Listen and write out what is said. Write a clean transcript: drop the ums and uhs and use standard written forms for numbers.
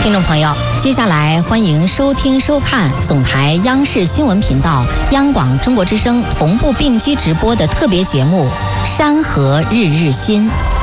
听众朋友，接下来欢迎收听收看总台央视新闻频道、央广中国之声同步并机直播的特别节目《山河日日新》。